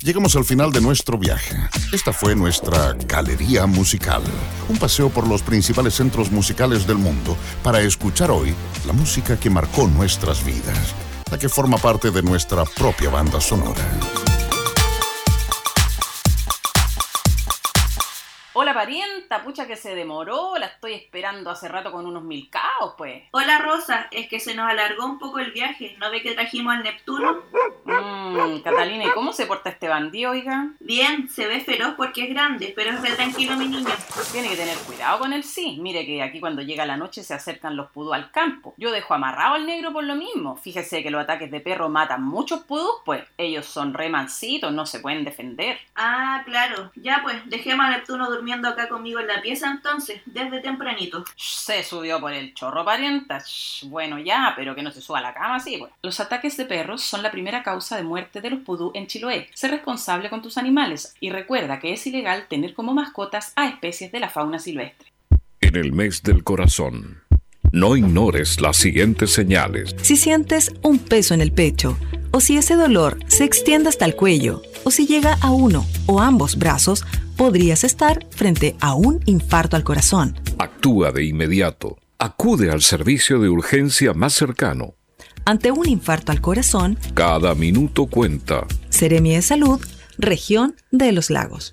Llegamos al final de nuestro viaje. Esta fue nuestra galería musical. Un paseo por los principales centros musicales del mundo para escuchar hoy la música que marcó nuestras vidas, la que forma parte de nuestra propia banda sonora. Hola parienta, pucha que se demoró, la estoy esperando hace rato con unos milcaos, pues. Hola Rosa, es que se nos alargó un poco el viaje, ¿no ve que trajimos al Neptuno? Catalina, ¿y cómo se porta este bandido, oiga? Bien, se ve feroz porque es grande, pero es re tranquilo mi niño. Tiene que tener cuidado con él, sí. Mire que aquí cuando llega la noche se acercan los pudú al campo. Yo dejo amarrado al negro por lo mismo. Fíjese que los ataques de perro matan muchos pudús, pues. Ellos son re mansitos, no se pueden defender. Ah, claro. Ya pues, dejemos a Neptuno durmiendo acá conmigo en la pieza entonces, desde tempranito. Se subió por el chorro, parienta. Bueno, ya, pero que no se suba a la cama, sí, pues. Los ataques de perros son la primera causa de muerte de los pudú en Chiloé. Sé responsable con tus animales y recuerda que es ilegal tener como mascotas a especies de la fauna silvestre. En el mes del corazón, no ignores las siguientes señales. Si sientes un peso en el pecho, o si ese dolor se extiende hasta el cuello, o si llega a uno o ambos brazos, podrías estar frente a un infarto al corazón. Actúa de inmediato. Acude al servicio de urgencia más cercano. Ante un infarto al corazón, cada minuto cuenta. Seremi de Salud, Región de los Lagos.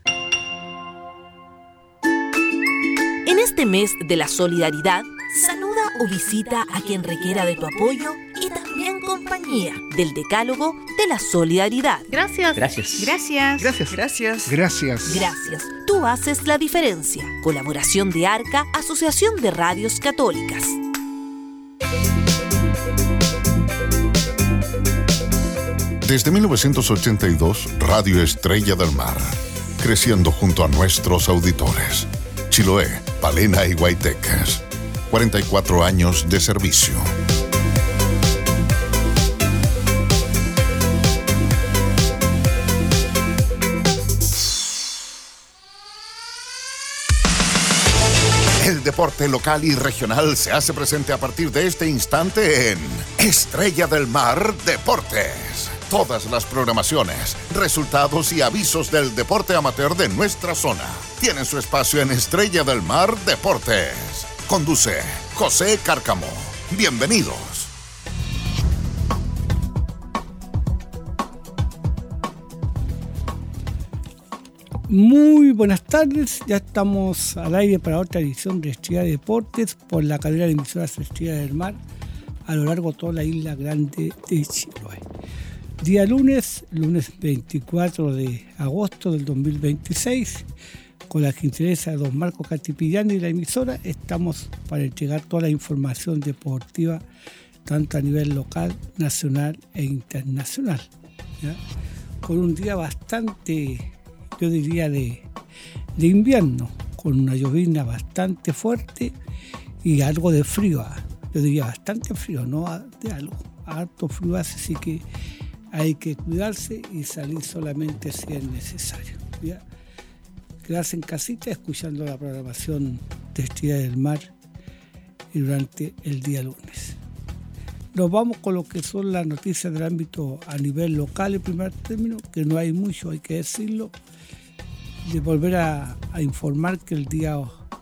En este mes de la solidaridad, saluda o visita a quien requiera de tu apoyo y también compañía del Decálogo de la Solidaridad. Gracias. Gracias. Gracias. Gracias. Gracias. Gracias. Gracias. Tú haces la diferencia. Colaboración de ARCA, Asociación de Radios Católicas. Desde 1982, Radio Estrella del Mar, creciendo junto a nuestros auditores. Chiloé, Palena y Guaytecas. 44 años de servicio. El deporte local y regional se hace presente a partir de este instante en Estrella del Mar Deportes. Todas las programaciones, resultados y avisos del deporte amateur de nuestra zona tienen su espacio en Estrella del Mar Deportes. Conduce José Cárcamo. Bienvenidos. Muy buenas tardes, ya estamos al aire para otra edición de Estrella Deportes por la cadena de emisoras Estrella del Mar a lo largo de toda la isla grande de Chiloé. Día lunes 24 de agosto del 2026, con la gentileza de don Marco Catipillani y la emisora, estamos para entregar toda la información deportiva, tanto a nivel local, nacional e internacional, ¿ya? Con un día bastante, yo diría, de invierno, con una llovizna bastante fuerte y algo de frío, yo diría bastante frío, no de algo, harto frío hace, así que hay que cuidarse y salir solamente si es necesario, ¿ya? Quedarse en casita escuchando la programación de Estrella del Mar y durante el día lunes. Nos vamos con lo que son las noticias del ámbito a nivel local en primer término, que no hay mucho, hay que decirlo. De volver a informar que el día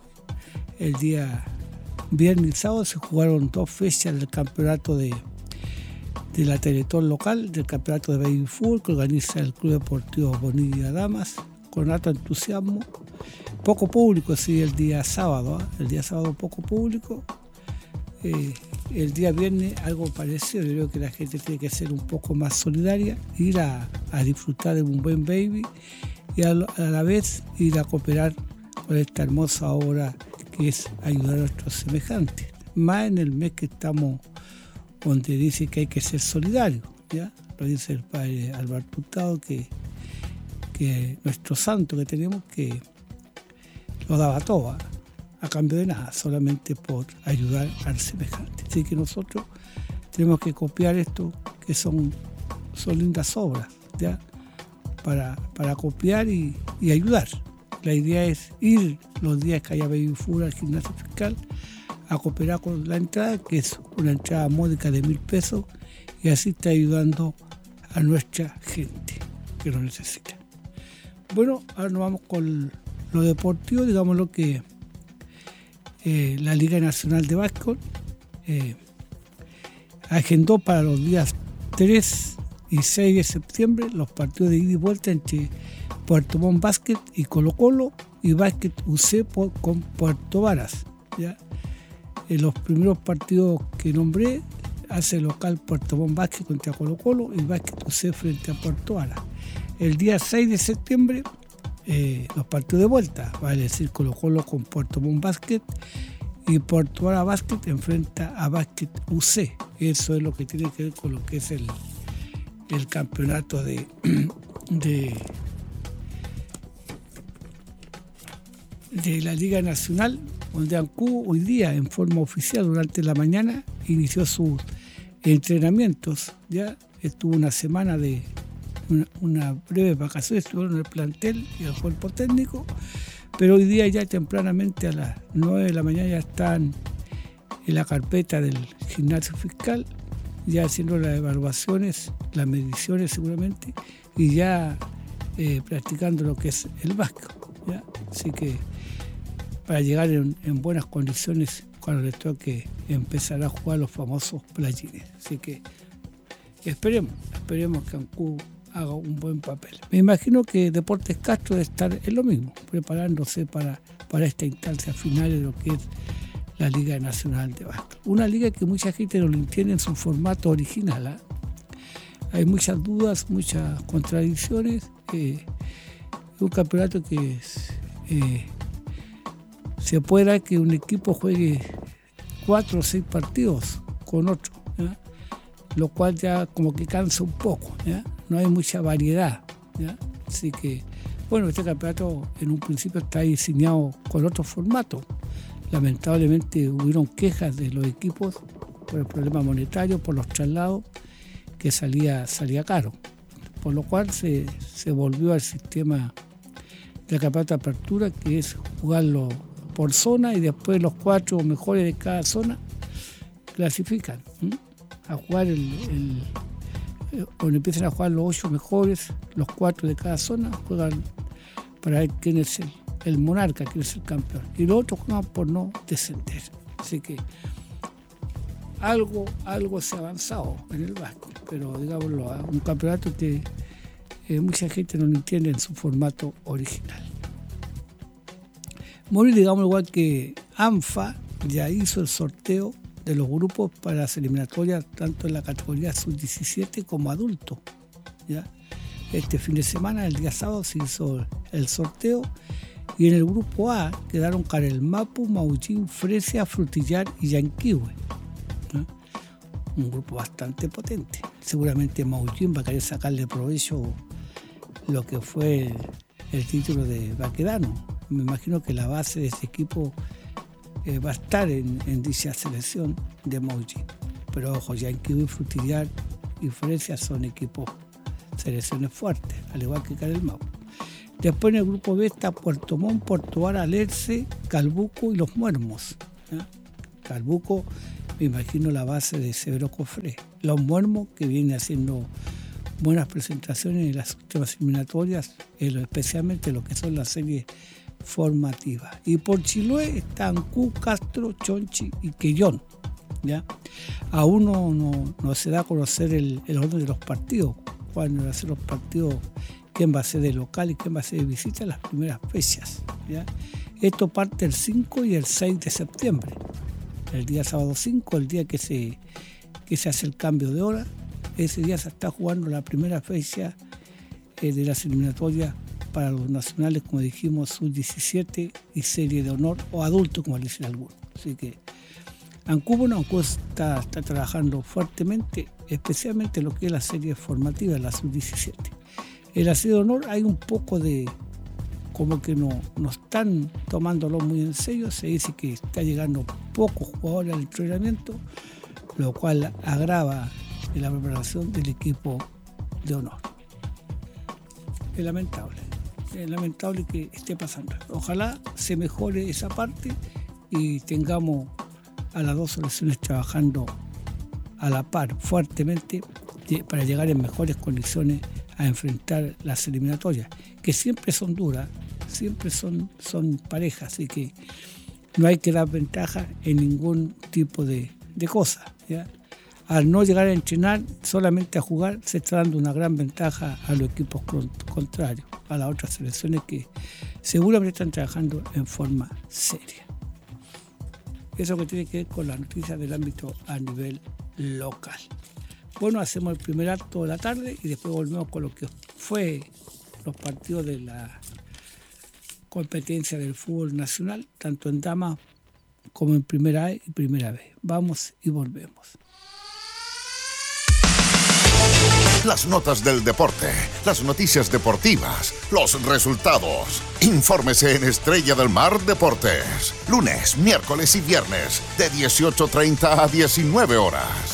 viernes y sábado se jugaron 2 fechas del campeonato de la Teletón local, del campeonato de baby fútbol que organiza el Club Deportivo Bonilla Damas, con alto entusiasmo. Poco público, sí, el día sábado, el día sábado poco público. El día viernes algo parecido. Yo creo que la gente tiene que ser un poco más solidaria, ir a disfrutar de un buen baby y a la vez ir a cooperar con esta hermosa obra que es ayudar a nuestros semejantes. Más en el mes que estamos, donde dice que hay que ser solidario, ¿ya? Lo dice el padre Alberto Hurtado, que nuestro santo que tenemos, que lo daba todo a cambio de nada, solamente por ayudar al semejante. Así que nosotros tenemos que copiar esto, que son lindas obras, ¿ya? Para copiar y ayudar. La idea es ir los días que haya baby fútbol al gimnasio fiscal a cooperar con la entrada, que es una entrada módica de 1.000 pesos, y así está ayudando a nuestra gente que lo necesita. Bueno, ahora nos vamos con lo deportivo, digamos lo que la Liga Nacional de Básquetbol agendó para los días 3 y 6 de septiembre los partidos de ida y vuelta entre Puerto Montt Basket y Colo Colo y Básquet UC con Puerto Varas, ¿ya? Los primeros partidos que nombré hace local Puerto Montt Basket contra Colo Colo y Básquet UC frente a Puerto Varas. El día 6 de septiembre los partidos de vuelta, vale decir Colo Colo con Puerto Montt Basket y Puerto Varas Basket enfrenta a Básquet UC. Eso es lo que tiene que ver con lo que es el campeonato de la Liga Nacional, donde ANCU hoy día en forma oficial durante la mañana inició sus entrenamientos. Ya estuvo una semana de una breve vacaciones, estuvieron en el plantel y el cuerpo técnico, pero hoy día ya tempranamente a las 9 de la mañana ya están en la carpeta del gimnasio fiscal, ya haciendo las evaluaciones, las mediciones seguramente, y ya practicando lo que es el básquet, ¿ya? Así que para llegar en buenas condiciones cuando les toque empezar a jugar los famosos playines. Así que esperemos que ANCU haga un buen papel. Me imagino que Deportes Castro debe estar en lo mismo, preparándose para esta instancia final de lo que es la Liga Nacional de Básquet. Una liga que mucha gente no lo entiende en su formato original, ¿eh? Hay muchas dudas, muchas contradicciones. Es un campeonato que se puede dar que un equipo juegue 4 o 6 partidos con otro, ¿ya? Lo cual ya como que cansa un poco, ¿ya? No hay mucha variedad, ¿ya? Así que, bueno, este campeonato en un principio está diseñado con otro formato. Lamentablemente hubieron quejas de los equipos por el problema monetario, por los traslados, que salía caro. Por lo cual se volvió al sistema de campeonato de apertura, que es jugarlo por zona y después los 4 mejores de cada zona clasifican a jugar cuando empiezan a jugar los 8 mejores, los 4 de cada zona juegan para ver quién es el monarca, quién es el campeón, y los otros juegan por no descender. Así que algo se ha avanzado en el básquet, pero digámoslo, un campeonato que mucha gente no lo entiende en su formato original. Bueno, digamos igual que ANFA ya hizo el sorteo de los grupos para las eliminatorias tanto en la categoría sub-17 como adulto, ¿ya? Este fin de semana, el día sábado, se hizo el sorteo y en el grupo A quedaron Carel Mapu, Maullín, Fresia, Frutillar y Yanquihue, ¿ya? Un grupo bastante potente. Seguramente Maullín va a querer sacarle provecho lo que fue el título de Baquedano. Me imagino que la base de ese equipo va a estar en dicha selección de Maullín. Pero ojo, Yanquihue, Frutillar y Fresia son equipos, selecciones fuertes, al igual que Carel Mapu. Después en el grupo B está Puerto Montt, Puerto Varas, Lerce, Calbuco y Los Muermos, ¿ya? Calbuco, me imagino la base de Severo Cofré. Los Muermos, que viene haciendo buenas presentaciones en las últimas eliminatorias, especialmente lo que son las series formativas. Y por Chiloé están ANCU, Castro, Chonchi y Quellón, ¿ya? Aún no se da a conocer el orden de los partidos, cuándo van a ser los partidos, quién va a ser de local y quién va a ser de visita en las primeras fechas, ¿ya? Esto parte el 5 y el 6 de septiembre. El día sábado 5, el día que se hace el cambio de hora, ese día se está jugando la primera fecha de las eliminatorias para los nacionales, como dijimos, sub-17 y serie de honor o adulto, como le dicen algunos. Así que ANCU está trabajando fuertemente, especialmente lo que es la serie formativa, la sub-17. En la serie de honor hay un poco de, como que no están tomándolo muy en serio. Se dice que está llegando pocos jugadores al entrenamiento, lo cual agrava la preparación del equipo de honor. Es lamentable que esté pasando. Ojalá se mejore esa parte y tengamos a las dos selecciones trabajando a la par fuertemente para llegar en mejores condiciones a enfrentar las eliminatorias, que siempre son duras, siempre son parejas, así que no hay que dar ventaja en ningún tipo de cosa, ¿ya? Al no llegar a entrenar, solamente a jugar, se está dando una gran ventaja a los equipos contrarios, a las otras selecciones que seguramente están trabajando en forma seria. Eso que tiene que ver con las noticias del ámbito a nivel local. Bueno, hacemos el primer acto de la tarde y después volvemos con lo que fue los partidos de la competencia del fútbol nacional, tanto en damas como en primera A y primera B. Vamos y volvemos. Las notas del deporte, las noticias deportivas, los resultados. Infórmese en Estrella del Mar Deportes. Lunes, miércoles y viernes de 18:30 a 19 horas.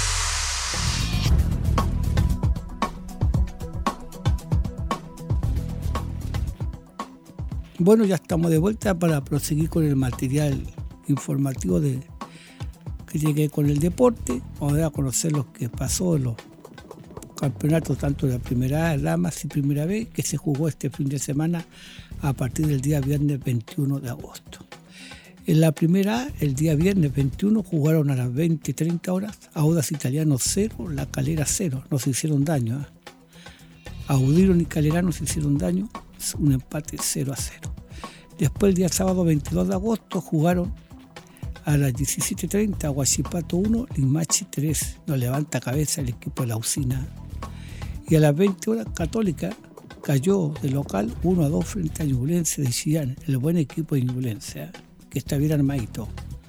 Bueno, ya estamos de vuelta para proseguir con el material informativo que tiene que ver con el deporte. Vamos a conocer lo que pasó en los campeonatos tanto de la primera A, damas y primera B, que se jugó este fin de semana a partir del día viernes 21 de agosto. En la primera A, el día viernes 21, jugaron a las 20:30 horas Audax Italiano 0, La Calera 0, no se hicieron daño. Audiro ni Calera no se hicieron daño, un empate 0-0. Después el día sábado 22 de agosto jugaron a las 17:30 Huachipato 1, Limache 3, no levanta cabeza el equipo de la Usina. Y a las 20 horas Católica cayó de local 1-2 frente a Ñublense de Chillán, el buen equipo de Ñublense, que está bien armadito,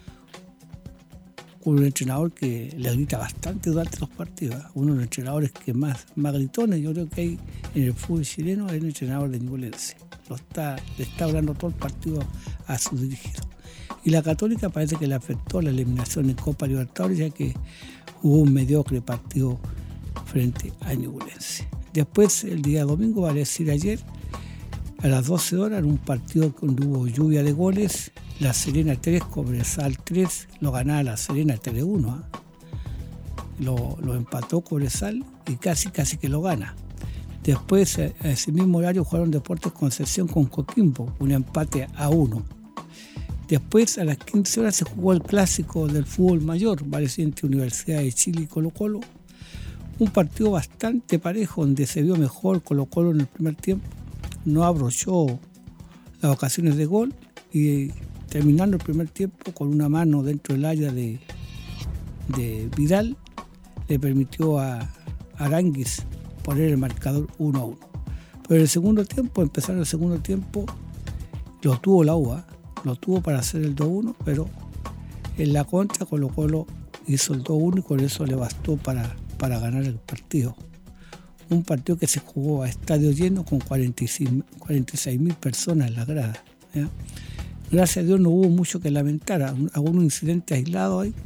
con un entrenador que le grita bastante durante los partidos, uno de los entrenadores que más gritones yo creo que hay en el fútbol chileno es el entrenador de Ñublense, le está hablando todo el partido a su dirigido. Y la Católica parece que le afectó la eliminación en Copa Libertadores, ya que hubo un mediocre partido frente a Ñublense. Después, el día domingo, vale decir ayer, a las 12 horas, en un partido donde hubo lluvia de goles, La Serena 3, Cobresal 3, lo ganaba La Serena 3-1. Lo empató Cobresal y casi que lo gana. Después, a ese mismo horario, jugaron Deportes Concepción con Coquimbo, un empate a 1. Después, a las 15 horas, se jugó el clásico del fútbol mayor, vale decir, entre Universidad de Chile y Colo-Colo. Un partido bastante parejo, donde se vio mejor Colo-Colo en el primer tiempo. No abrochó las ocasiones de gol y terminando el primer tiempo con una mano dentro del área de Vidal, le permitió a Aránguiz poner el marcador 1-1. Pero en el segundo tiempo, empezaron el segundo tiempo, lo tuvo la UA, lo tuvo para hacer el 2-1, pero en la contra Colo-Colo hizo el 2-1 y con eso le bastó para ganar el partido. Un partido que se jugó a estadio lleno con 46.000 personas en la grada, ¿ya? Gracias a Dios no hubo mucho que lamentar, algunos incidentes aislados ahí,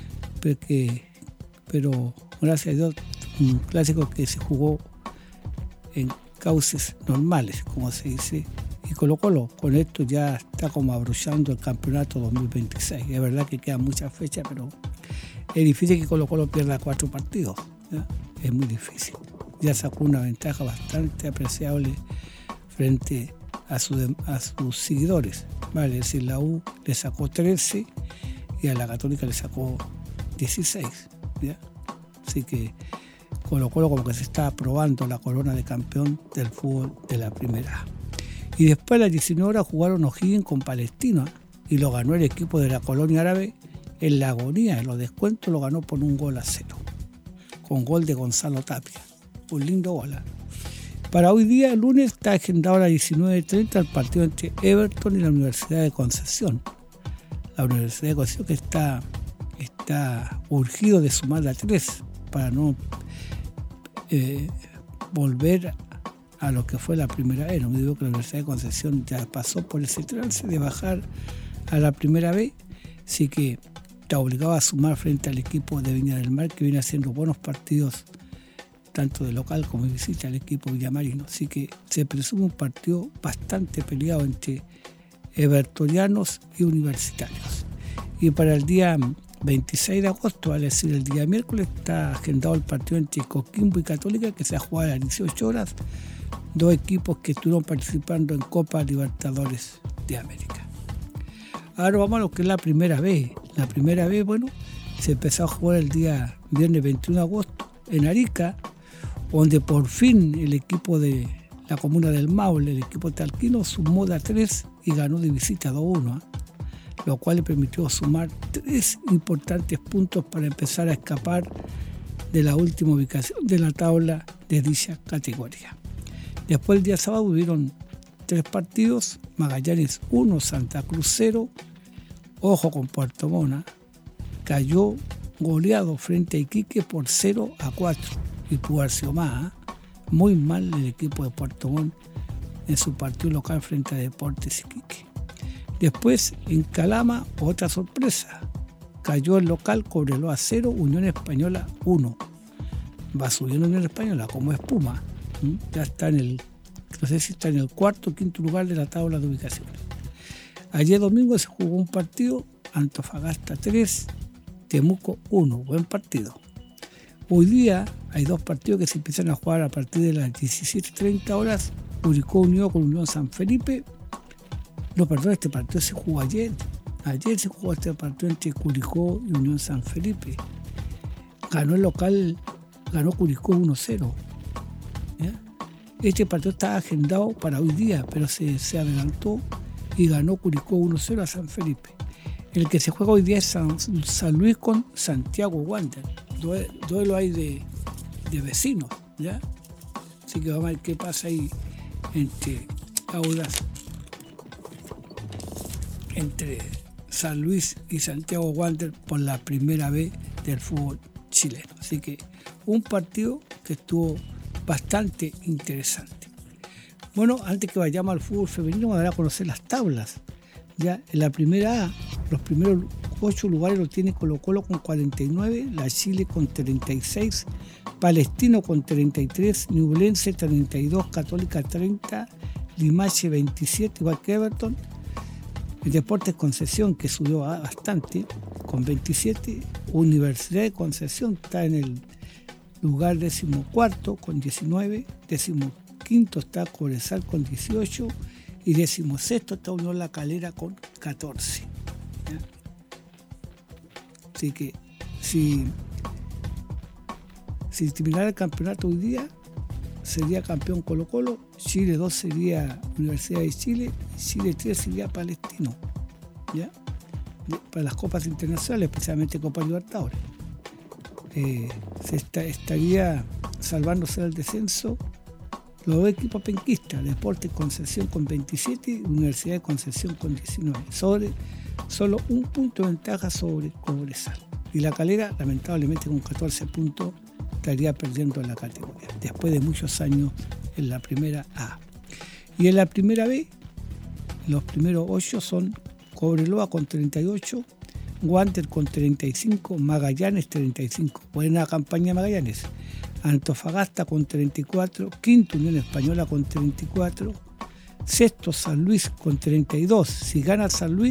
pero gracias a Dios un clásico que se jugó en cauces normales, como se dice, y Colo-Colo con esto ya está como abrochando el campeonato 2026. Es verdad que quedan muchas fechas, pero es difícil que Colo-Colo pierda 4 partidos, ¿ya? Es muy difícil. Ya sacó una ventaja bastante apreciable frente a sus seguidores. Vale, es decir, la U le sacó 13 y a la Católica le sacó 16, ¿ya? Así que Colo-Colo como que se está probando la corona de campeón del fútbol de la primera A. Y después a las 19 horas jugaron O'Higgins con Palestino, ¿eh? Y lo ganó el equipo de la Colonia Árabe en la agonía. En los descuentos lo ganó por 1-0, con gol de Gonzalo Tapia. Un lindo gol, ¿eh? Para hoy día, el lunes, está agendado a las 19:30 el partido entre Everton y la Universidad de Concepción. La Universidad de Concepción que está urgido de sumar a 3 para no volver a lo que fue la primera B. No me digo que la Universidad de Concepción ya pasó por ese trance de bajar a la primera B, así que está obligado a sumar frente al equipo de Viña del Mar, que viene haciendo buenos partidos tanto de local como de visita al equipo villamarino. Así que se presume un partido bastante peleado entre evertonianos y universitarios. Y para el día 26 de agosto, es decir, el día miércoles, está agendado el partido entre Coquimbo y Católica, que se va a jugar a las 18 horas. Dos equipos que estuvieron participando en Copa Libertadores de América. Ahora vamos a lo que es la primera vez. La primera vez, bueno, se empezó a jugar el día viernes 21 de agosto en Arica, donde por fin el equipo de la comuna del Maule, el equipo talquino, sumó de a 3 y ganó de visita 2-1, lo cual le permitió sumar 3 importantes puntos para empezar a escapar de la última ubicación de la tabla de dicha categoría. Después el día sábado hubieron 3 partidos: Magallanes 1, Santa Cruz 0. Ojo con Puerto Montt, cayó goleado frente a Iquique por 0-4 y pudo haber sido más. Muy mal el equipo de Puerto Montt en su partido local frente a Deportes Iquique. Después en Calama, otra sorpresa, cayó el local Cobreloa 0, Unión Española 1. Va subiendo Unión Española como espuma. Ya está no sé si está en el cuarto o quinto lugar de la tabla de ubicaciones. Ayer domingo se jugó un partido, Antofagasta 3, Temuco 1, buen partido. Hoy día hay 2 partidos que se empiezan a jugar a partir de las 17:30 horas. Curicó unió con Unión San Felipe. No, perdón, este partido se jugó ayer. Ayer se jugó este partido entre Curicó y Unión San Felipe. Ganó el local, ganó Curicó 1-0. ¿Ya? Este partido estaba agendado para hoy día, pero se adelantó y ganó Curicó 1-0 a San Felipe. El que se juega hoy día es San Luis con Santiago Wander. Duelo hay de vecinos, ¿ya? Así que vamos a ver qué pasa ahí entre San Luis y Santiago Wander por la primera vez del fútbol chileno. Así que un partido que estuvo bastante interesante. Bueno, antes que vayamos al fútbol femenino, vamos a dar a conocer las tablas. Ya en la primera A, los primeros 8 lugares los tiene Colo-Colo con 49, la Chile con 36, Palestino con 33, Ñublense 32, Católica 30, Limache 27, igual que Everton. El Deportes Concepción, que subió bastante, con 27. Universidad de Concepción está en el lugar 14 con 19. 15 está Cobresal con 18. Y 16 está Unión La Calera con 14. ¿Ya? Así que si terminara el campeonato hoy día, sería campeón Colo-Colo, Chile 2 sería Universidad de Chile, Chile 3 sería Palestino, ¿ya? Para las copas internacionales, especialmente Copa Libertadores. Estaría salvándose del descenso los 2 equipos penquistas, Deportes Concepción con 27 y Universidad de Concepción con 19, solo un punto de ventaja sobre Cobresal. Y La Calera, lamentablemente con 14 puntos, estaría perdiendo la categoría, después de muchos años en la primera A. Y en la primera B, los primeros 8 son Cobreloa con 38, Wander con 35, Magallanes 35, buena campaña Magallanes, Antofagasta con 34, quinto Unión Española con 34, sexto San Luis con 32. Si gana San Luis,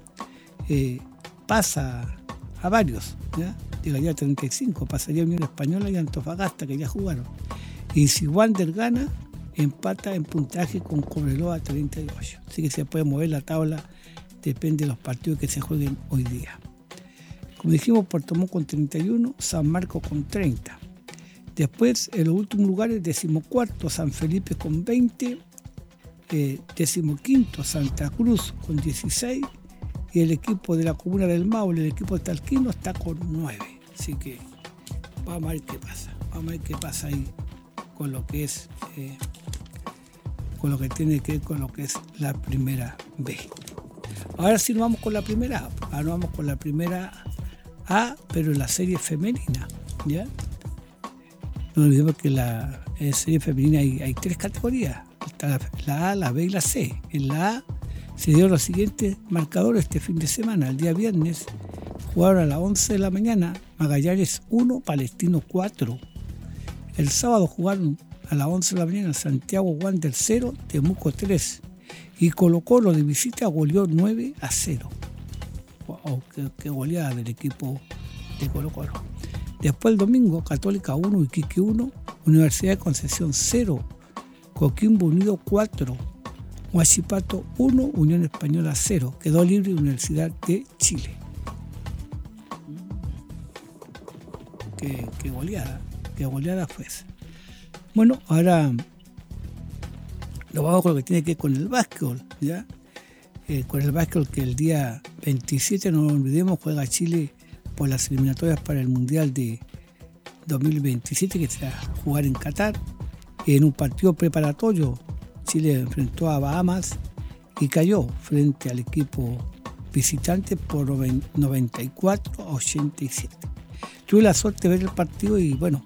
pasa a varios, ¿ya? Llegaría a 35, pasaría Unión Española y Antofagasta, que ya jugaron. Y si Wander gana, empata en puntaje con Cobreloa a 38. Así que se puede mover la tabla, depende de los partidos que se jueguen hoy día. Como dijimos, Puerto Montt con 31, San Marcos con 30. Después, en los últimos lugares, 14º San Felipe con 20, 15º Santa Cruz con 16 y el equipo de la comuna del Maule, el equipo de Talquino, está con 9. Así que vamos a ver qué pasa. Vamos a ver qué pasa ahí con lo que es, con lo que tiene que ver con lo que es la primera B. Ahora sí nos vamos con la primera A. Ahora nos vamos con la primera A, pero en la serie femenina, ¿ya? No olvidemos que en la serie femenina hay 3 categorías. Está la A, la B y la C. En la A se dieron los siguientes marcadores este fin de semana. El día viernes jugaron a las 11 de la mañana Magallanes 1, Palestino 4. El sábado jugaron a las 11 de la mañana Santiago Wander 0, Temuco 3. Y Colo-Colo de visita goleó 9-0. qué goleada del equipo de Colo-Colo. Después el domingo, Católica 1, Iquique 1, Universidad de Concepción 0, Coquimbo Unido 4, Huachipato 1, Unión Española 0. Quedó libre Universidad de Chile. Qué goleada fue esa. Bueno, ahora lo vamos con lo que tiene que ver con el básquetbol, ¿ya? Con el básquetbol que el día 27, no lo olvidemos, juega Chile por las eliminatorias para el Mundial de 2027 que se va a jugar en Qatar. En un partido preparatorio, Chile enfrentó a Bahamas y cayó frente al equipo visitante por 94-87. Tuve la suerte de ver el partido y bueno,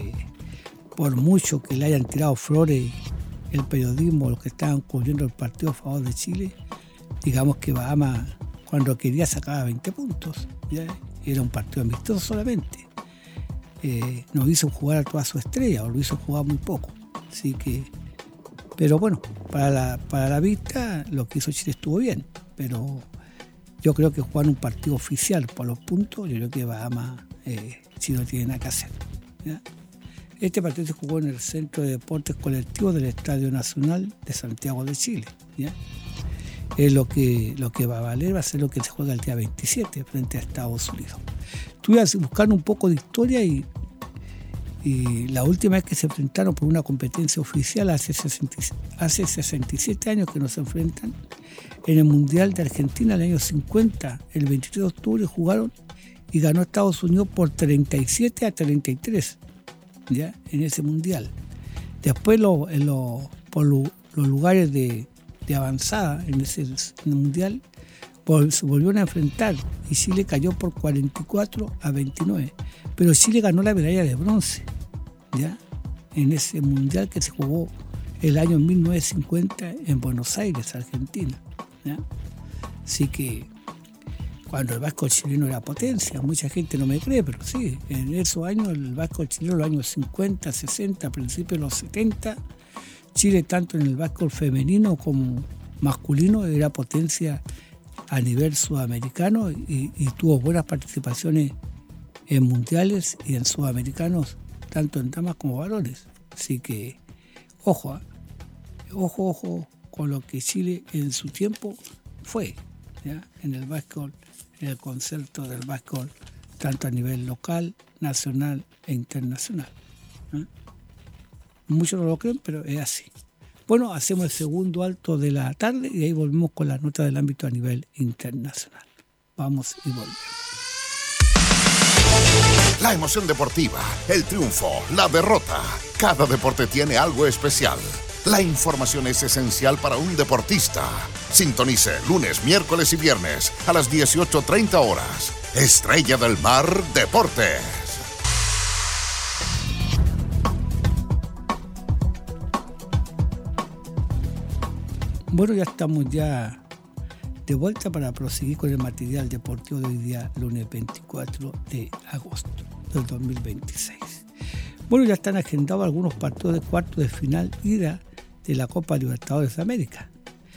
por mucho que le hayan tirado flores el periodismo, los que estaban cubriendo el partido a favor de Chile, digamos que Bahamas cuando quería sacaba 20 puntos, ¿ya? Era un partido amistoso solamente. No hizo jugar a toda su estrella, o lo hizo jugar muy poco. Así que, pero bueno, para la vista lo que hizo Chile estuvo bien, pero yo creo que jugar un partido oficial por los puntos, yo creo que Bahamas Chile no tiene nada que hacer, ¿ya? Este partido se jugó en el Centro de Deportes Colectivos del Estadio Nacional de Santiago de Chile, ¿ya? Es lo que va a valer, va a ser lo que se juega el día 27 frente a Estados Unidos. Estuve buscando un poco de historia y la última vez que se enfrentaron por una competencia oficial hace 67 años que nos enfrentan en el Mundial de Argentina el año 50, el 23 de octubre jugaron y ganó Estados Unidos por 37-33, ¿ya? En ese Mundial. Después por los lugares de avanzada en el Mundial se volvieron a enfrentar y Chile cayó por 44-29, pero Chile ganó la medalla de bronce, ¿ya? En ese Mundial que se jugó el año 1950 en Buenos Aires, Argentina, ¿ya? Así que cuando el básquetbol chileno era potencia, mucha gente no me cree, pero sí, en esos años el básquetbol chileno, los años 50, 60, principios de los 70, Chile tanto en el básquetbol femenino como masculino era potencia a nivel sudamericano y tuvo buenas participaciones en mundiales y en sudamericanos, tanto en damas como varones. Así que ojo con lo que Chile en su tiempo fue, ¿ya? En el básquetbol, en el concepto del básquetbol, tanto a nivel local, nacional e internacional, ¿eh? Muchos no lo creen, pero es así. Bueno, hacemos el segundo alto de la tarde y ahí volvemos con las notas del ámbito a nivel internacional. Vamos y volvemos. La emoción deportiva, el triunfo, la derrota. Cada deporte tiene algo especial. La información es esencial para un deportista. Sintonice lunes, miércoles y viernes a las 18:30 horas. Estrella del Mar Deportes. Bueno, ya estamos ya de vuelta para proseguir con el material deportivo de hoy día, lunes 24 de agosto del 2026. Bueno, ya están agendados algunos partidos de cuartos de final ida de la Copa Libertadores de América.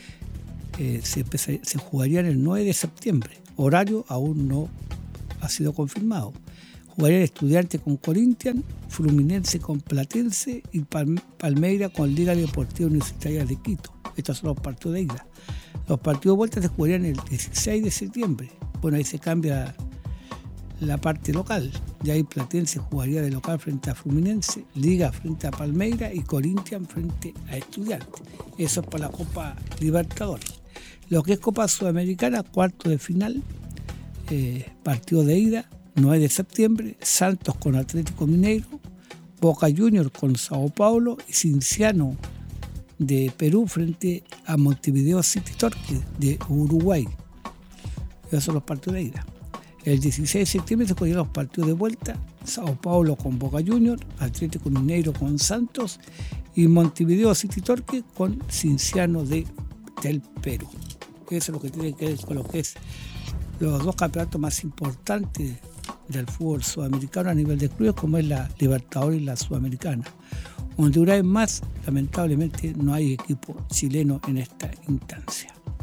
Se jugarían el 9 de septiembre. Horario aún no ha sido confirmado. Jugarían Estudiantes con Corinthians, Fluminense con Platense y Palmeiras con Liga Deportiva Universitaria de Quito. Estos son los partidos de ida. Los partidos de vuelta se jugarían el 16 de septiembre. Bueno, ahí se cambia la parte local. Ya ahí Platense jugaría de local frente a Fluminense, Liga frente a Palmeiras y Corinthians frente a Estudiantes. Eso es para la Copa Libertadores. Lo que es Copa Sudamericana, cuarto de final, partido de ida, 9 de septiembre, Santos con Atlético Mineiro, Boca Juniors con Sao Paulo y Cienciano de Perú frente a Montevideo City Torque de Uruguay. Esos son los partidos de ida. El 16 de septiembre se jugarían los partidos de vuelta, Sao Paulo con Boca Juniors, Atlético Mineiro con Santos y Montevideo City Torque con Cienciano del Perú. Eso es lo que tiene que ver con lo que es los dos campeonatos más importantes del fútbol sudamericano a nivel de clubes, como es la Libertadores y la Sudamericana. Donde una vez más, lamentablemente, no hay equipo chileno en esta instancia.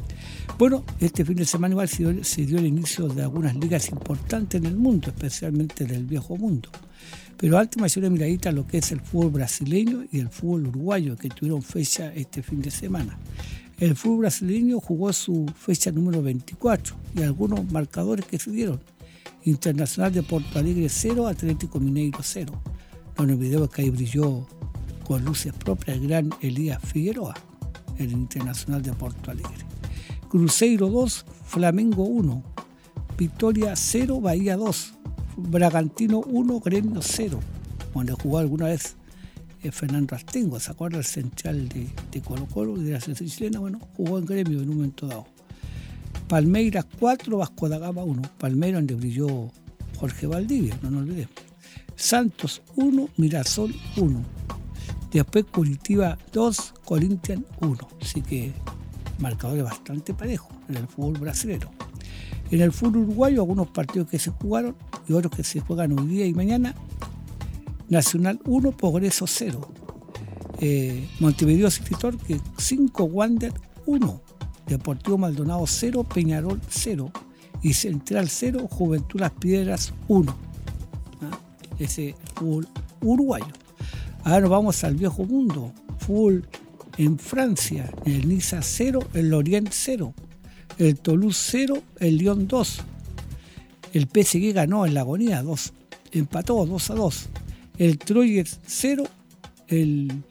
Bueno, este fin de semana igual se dio el inicio de algunas ligas importantes en el mundo, especialmente del viejo mundo. Pero antes me hice una miradita a lo que es el fútbol brasileño y el fútbol uruguayo, que tuvieron fecha este fin de semana. El fútbol brasileño jugó su fecha número 24 y algunos marcadores que se dieron. Internacional de Porto Alegre 0, Atlético Mineiro 0. No nos olvidemos que ahí brilló con luces propias el gran Elías Figueroa, el Internacional de Porto Alegre. Cruzeiro 2, Flamengo 1, Vitória 0, Bahía 2, Bragantino 1, Gremio 0, donde jugó alguna vez Fernando Astengo, ¿se acuerda? El central de Colo-Colo y de la selección chilena, bueno, jugó en Gremio en un momento dado. Palmeiras 4, Vasco da Gama 1, Palmeiras donde brilló Jorge Valdivia, no nos olvidemos. Santos 1, Mirassol 1, después Curitiba 2, Corinthians 1, así que marcadores bastante parejos en el fútbol brasileño. En el fútbol uruguayo, algunos partidos que se jugaron y otros que se juegan hoy día y mañana. Nacional 1, Progreso 0. Montevideo City Torque 5, Wander 1. Deportivo Maldonado 0, Peñarol 0. Y Central 0, Juventud Las Piedras 1. Ese fútbol uruguayo. Ahora nos vamos al viejo mundo. Fútbol en Francia, el Niza 0, el Lorient 0. El Toulouse 0, el Lyon 2. El PSG ganó en la agonía 2. Empató 2-2. El Troyes 0, el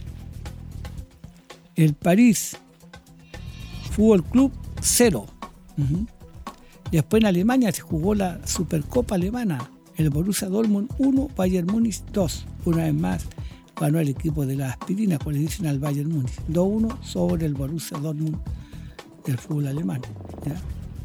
París Fútbol Club 0. Después en Alemania se jugó la Supercopa Alemana. El Borussia Dortmund 1, Bayern Múnich 2. Una vez más ganó el equipo de la aspirina, como le dicen al Bayern Múnich. 2-1 sobre el Borussia Dortmund del fútbol alemán. ¿Ya?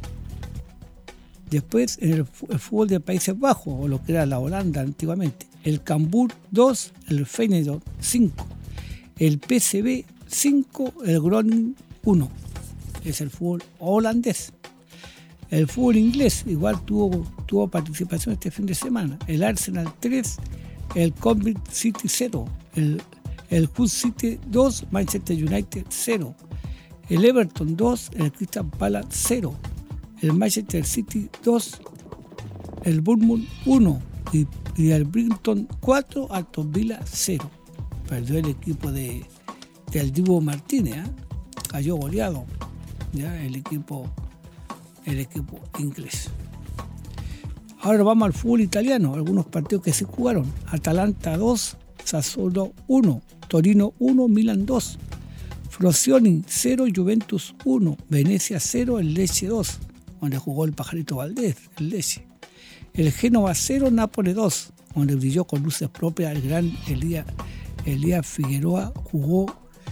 Después en el fútbol de Países Bajos, o lo que era la Holanda antiguamente, el Cambuur 2, el Feyenoord 5, el PSV 5, el Groningen 1. Es el fútbol holandés. El fútbol inglés igual tuvo participación este fin de semana. El Arsenal 3, el Coventry City 0, el Hull City 2, Manchester United 0. El Everton 2, el Crystal Palace 0, el Manchester City 2, el Bournemouth 1 y el Brighton 4, Aston Villa 0. Perdió el equipo del Dibu Martínez, cayó goleado, ¿ya? el equipo inglés. Ahora vamos al fútbol italiano, algunos partidos que se jugaron. Atalanta 2, Sassuolo 1, Torino 1, Milan 2. Frosinone 0, Juventus 1, Venecia 0, el Lecce 2, donde jugó el Pajarito Valdés, el Lecce. El Génova 0, Nápoles 2, donde brilló con luces propias el gran Elías Figueroa. Jugó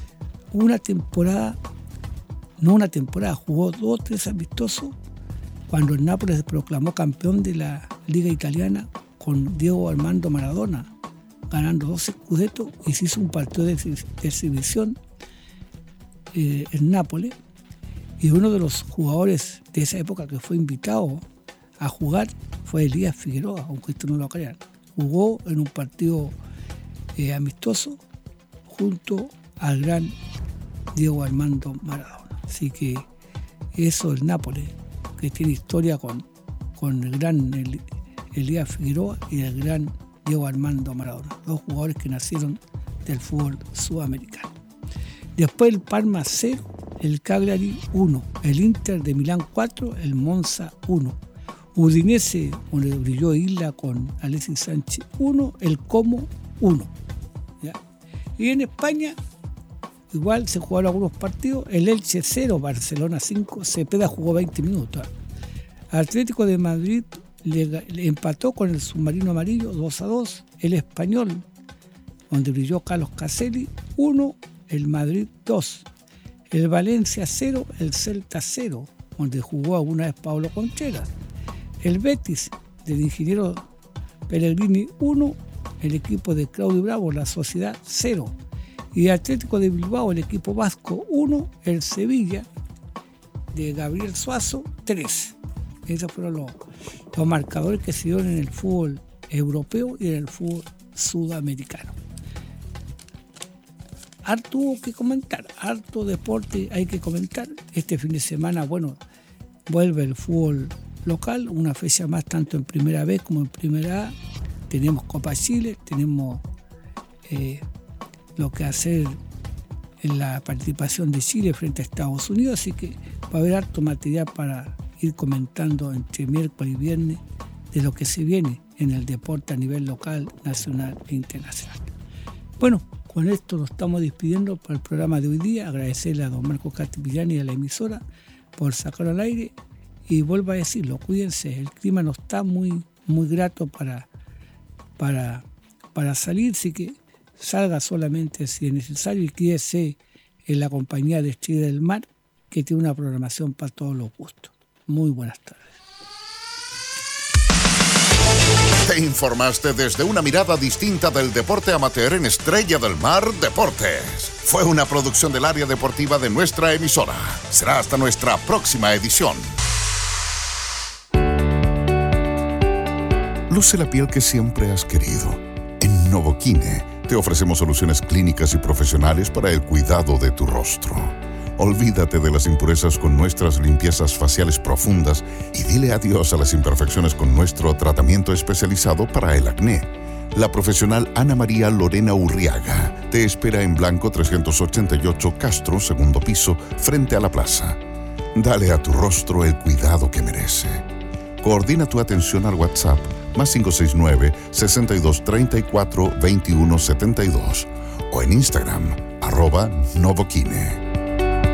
jugó 2 o 3 amistosos cuando el Nápoles se proclamó campeón de la Liga Italiana con Diego Armando Maradona, ganando 12 Scudettos, y se hizo un partido de exhibición en Nápoles, y uno de los jugadores de esa época que fue invitado a jugar fue Elías Figueroa, aunque esto no lo crean. Jugó en un partido amistoso junto al gran Diego Armando Maradona. Así que eso es Nápoles, que tiene historia con el gran Elías Figueroa y el gran Diego Armando Maradona, 2 jugadores que nacieron del fútbol sudamericano. Después el Parma 0, el Cagliari 1, el Inter de Milán 4, el Monza 1. Udinese, donde brilló Isla con Alexis Sánchez 1, el Como 1. ¿Ya? Y en España igual se jugaron algunos partidos. El Elche 0, Barcelona 5, Cepeda jugó 20 minutos. Atlético de Madrid le empató con el Submarino Amarillo 2-2. El Español, donde brilló Carlos Caselli 1, el Madrid 2. El Valencia 0, el Celta 0, donde jugó alguna vez Pablo Contreras. El Betis del ingeniero Pellegrini 1, el equipo de Claudio Bravo, la Sociedad 0. Y Atlético de Bilbao, el equipo vasco 1, el Sevilla de Gabriel Suazo 3. Esos fueron los marcadores que se dieron en el fútbol europeo y en el fútbol sudamericano. harto que comentar, harto deporte hay que comentar. Este fin de semana, bueno, vuelve el fútbol local, una fecha más tanto en Primera B como en Primera A. Tenemos Copa Chile, tenemos lo que hacer en la participación de Chile frente a Estados Unidos, así que va a haber harto material para ir comentando entre miércoles y viernes de lo que se viene en el deporte a nivel local, nacional e internacional. Bueno, con esto nos estamos despidiendo para el programa de hoy día. Agradecerle a don Marco Castigliani y a la emisora por sacarlo al aire. Y vuelvo a decirlo, cuídense, el clima no está muy grato para salir, así que salga solamente si es necesario y quédese en la compañía de Estrella del Mar, que tiene una programación para todos los gustos. Muy buenas tardes. Te informaste desde una mirada distinta del deporte amateur en Estrella del Mar Deportes. Fue una producción del área deportiva de nuestra emisora. Será hasta nuestra próxima edición. Luce la piel que siempre has querido. En Novoquine te ofrecemos soluciones clínicas y profesionales para el cuidado de tu rostro. Olvídate de las impurezas con nuestras limpiezas faciales profundas y dile adiós a las imperfecciones con nuestro tratamiento especializado para el acné. La profesional Ana María Lorena Urriaga te espera en Blanco 388 Castro, segundo piso, frente a la plaza. Dale a tu rostro el cuidado que merece. Coordina tu atención al WhatsApp +569 6234 2172 o en Instagram @Novoquine.